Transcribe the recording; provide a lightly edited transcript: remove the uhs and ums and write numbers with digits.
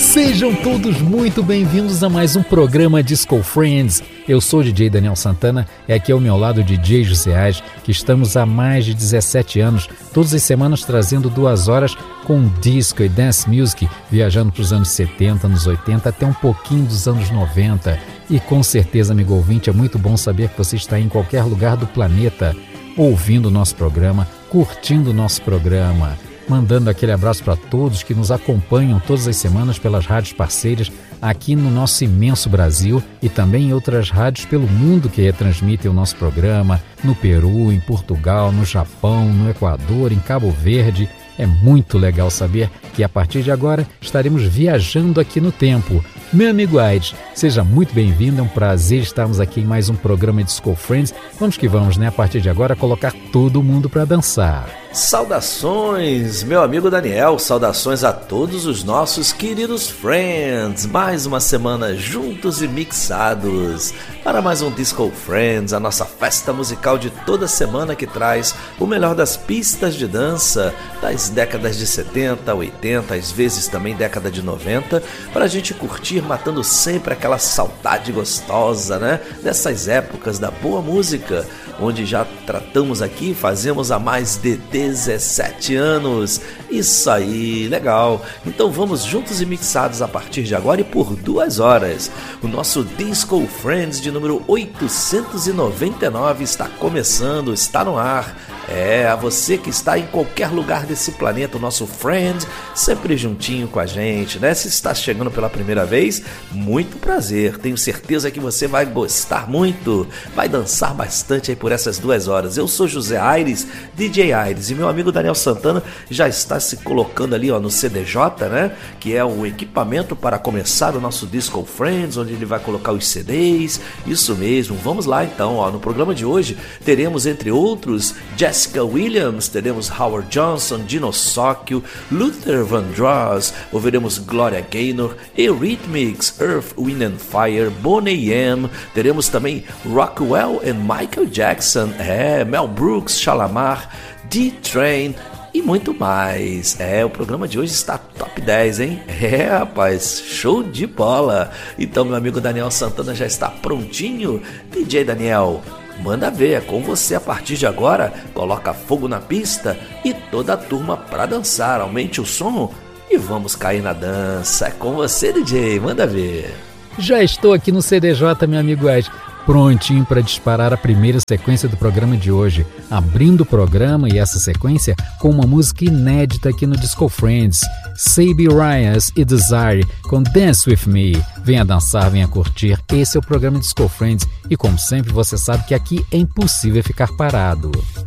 Sejam todos muito bem-vindos a mais um programa Disco Friends. Eu sou o DJ Daniel Santana e aqui ao meu lado o DJ José Aires, que estamos há mais de 17 anos, todas as semanas trazendo 2 horas com disco e dance music, viajando para os anos 70, anos 80, até um pouquinho dos anos 90. E com certeza, amigo ouvinte, é muito bom saber que você está em qualquer lugar do planeta, ouvindo o nosso programa, curtindo o nosso programa. Mandando aquele abraço para todos que nos acompanham todas as semanas pelas rádios parceiras aqui no nosso imenso Brasil e também em outras rádios pelo mundo que retransmitem o nosso programa, no Peru, em Portugal, no Japão, no Equador, em Cabo Verde. É muito legal saber que a partir de agora estaremos viajando aqui no tempo. Meu amigo Aires, seja muito bem-vindo, é um prazer estarmos aqui em mais um programa Disco Friends. Vamos que vamos, né? A partir de agora, colocar todo mundo para dançar. Saudações, meu amigo Daniel, saudações a todos os nossos queridos friends. Mais uma semana juntos e mixados para mais um Disco Friends, a nossa festa musical de toda semana que traz o melhor das pistas de dança das décadas de 70, 80, às vezes também década de 90, para a gente curtir, matando sempre aquela saudade gostosa, né? Dessas épocas da boa música, onde já tratamos aqui, fazemos há mais de 17 anos. Isso aí, legal. Então vamos juntos e mixados a partir de agora e por 2 horas. O nosso Disco Friends de número 899 está começando, está no ar. A você que está em qualquer lugar desse planeta, o nosso friend, sempre juntinho com a gente, né? Se está chegando pela primeira vez, muito prazer. Tenho certeza que você vai gostar muito, vai dançar bastante aí por essas 2 horas. Eu sou José Aires, DJ Aires, e meu amigo Daniel Santana já está se colocando ali no CDJ, né? Que é o equipamento para começar o nosso Disco Friends, onde ele vai colocar os CDs. Isso mesmo, vamos lá então. No programa de hoje teremos, entre outros, Jessica Williams, teremos Howard Johnson, Dino Socchio, Luther Vandross, ouviremos Gloria Gaynor, Eurythmics, Earth, Wind and Fire, Boney M, teremos também Rockwell and Michael Jackson, Mel Brooks, Shalamar, D-Train e muito mais. O programa de hoje está top 10, hein? Rapaz, show de bola. Então meu amigo Daniel Santana já está prontinho. DJ Daniel, manda ver, é com você a partir de agora. Coloca fogo na pista e toda a turma pra dançar. Aumente o som e vamos cair na dança. É com você, DJ, manda ver. Já estou aqui no CDJ, meu amigo Ed, prontinho para disparar a primeira sequência do programa de hoje, abrindo o programa e essa sequência com uma música inédita aqui no Disco Friends, Sabi Ryans e Desire com Dance With Me. Venha dançar, venha curtir, esse é o programa Disco Friends e como sempre você sabe que aqui é impossível ficar parado.